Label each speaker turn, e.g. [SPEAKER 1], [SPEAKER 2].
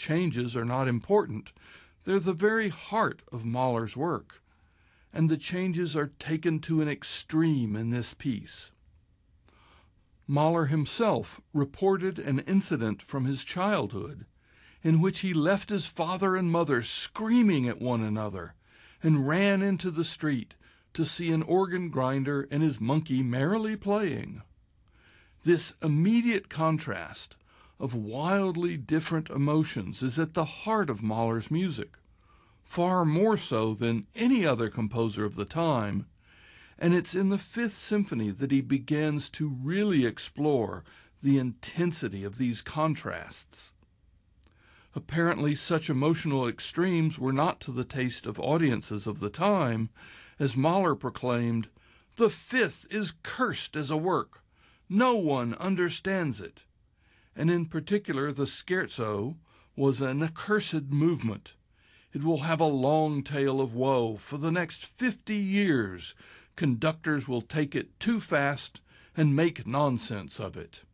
[SPEAKER 1] changes are not important. They're the very heart of Mahler's work, and the changes are taken to an extreme in this piece. Mahler himself reported an incident from his childhood in which he left his father and mother screaming at one another and ran into the street to see an organ grinder and his monkey merrily playing. This immediate contrast of wildly different emotions is at the heart of Mahler's music, far more so than any other composer of the time, and it's in the Fifth Symphony that he begins to really explore the intensity of these contrasts. Apparently, such emotional extremes were not to the taste of audiences of the time, as Mahler proclaimed, "The Fifth is cursed as a work. No one understands it." And in particular, the scherzo was an accursed movement. It will have a long tale of woe for the next 50 years. Conductors will take it too fast and make nonsense of it.